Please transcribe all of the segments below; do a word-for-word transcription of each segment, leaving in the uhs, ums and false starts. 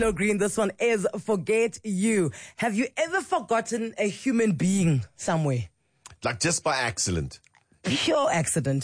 No Green, this one is Forget You. Have you ever forgotten a human being somewhere? Like just by accident? Pure accident.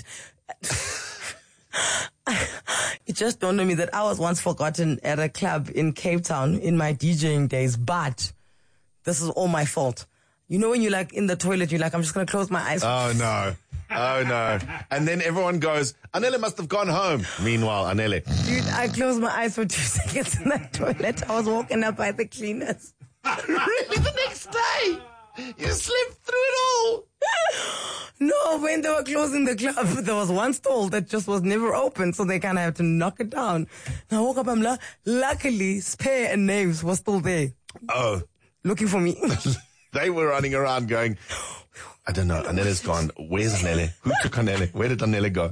It just dawned on me that I was once forgotten at a club in Cape Town in my DJing days, but this is all my fault. You know when you're like in the toilet, you're like, I'm just going to close my eyes. Oh, no. Oh, no. And then everyone goes, Anele must have gone home. Meanwhile, Anele. Dude, I closed my eyes for two seconds in that toilet. I was walking up by the cleaners. Really? The next day? You slept through it all? No, when they were closing the club, there was one stall that just was never open, so they kind of had to knock it down. And I woke up, I'm like, luckily, Spare and Naves was still there. Oh. Looking for me. They were running around going, I don't know, Anele's gone. Where's Anele? Who took Anele? Where did Anele go?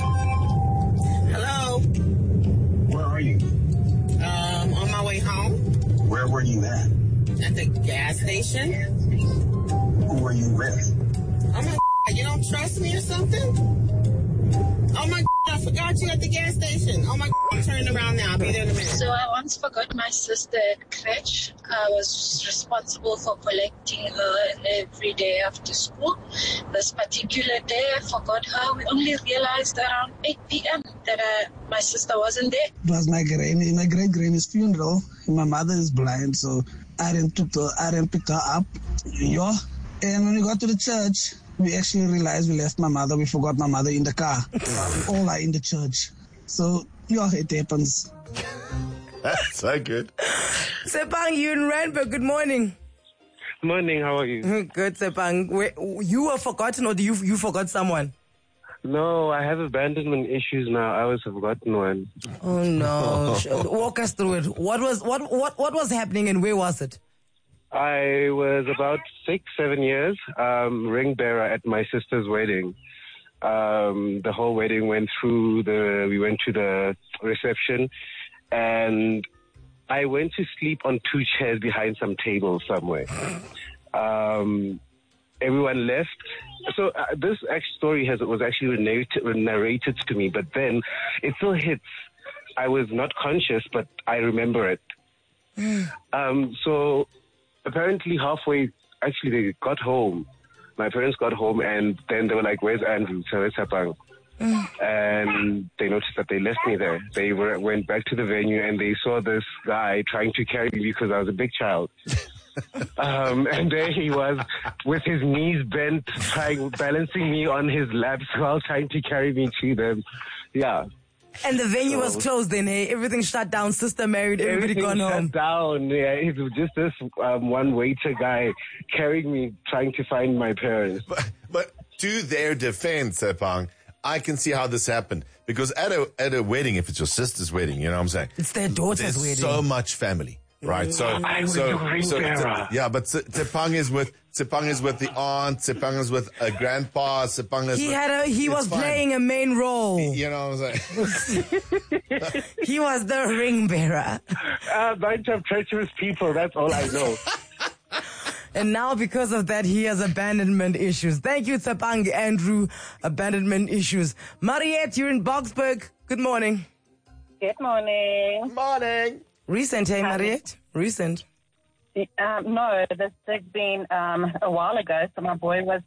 Hello. Where are you? Um, on my way home. Where were you at? At the gas station. Who were you with? Oh my, you don't trust me or something? Oh my, I forgot you at the gas station. Oh my, I'm turning around now. I'll be there in a minute. So I once forgot my sister at crèche. I was responsible for collecting her every day after school. This particular day, I forgot her. We only realized around eight p.m. that uh, my sister wasn't there. It was my granny, my great granny's funeral. My mother is blind, so I didn't took her, I didn't pick her up. Yeah. And when we got to the church, we actually realized we left my mother. We forgot my mother in the car. We all are in the church. So, yeah, it happens. That's so good. Sepang, you in Randburg. Good morning. Morning, how are you? Good, Sepang. Wait, you were forgotten or do you you forgot someone? No, I have abandonment issues now. I was a forgotten one. Oh no! Walk us through it. What was what what what was happening and where was it? I was about six, seven years, um, ring bearer at my sister's wedding. Um, the whole wedding went through. The we went to the reception, and I went to sleep on two chairs behind some table somewhere. Um, everyone left. So uh, this actual story has was actually narrated, narrated to me, but then it still hits. I was not conscious, but I remember it. um, so apparently halfway, actually they got home. My parents got home, and then they were like, "Where's Andrew? So where's Sepang?" And they noticed that they left me there. They were went back to the venue, and they saw this guy trying to carry me because I was a big child. Um, and there he was with his knees bent, trying, balancing me on his laps while trying to carry me to them. Yeah. And the venue so, was closed then, hey? Everything shut down, sister married, everybody gone home. Everything shut down, yeah. It was just this um, one waiter guy carrying me, trying to find my parents. But, but to their defense, Sepang, I can see how this happened. Because at a at a wedding, if it's your sister's wedding, you know what I'm saying? It's their daughter's There's wedding. so much family. Right, so, I was so, a ring so, bearer. yeah, but Sepang is with, Sepang is with the aunt, Sepang is with a grandpa, Sepang is He with, had a, he it's was fine. playing a main role. You know what I'm saying? He was the ring bearer. A bunch of treacherous people, that's all I know. And now because of that, he has abandonment issues. Thank you, Tsepang Andrew. Abandonment issues. Mariette, you're in Boksburg. Good morning. Good morning. Morning. Recent, hey, Mariette? Recent. Um, no, this has been um, a while ago. So my boy was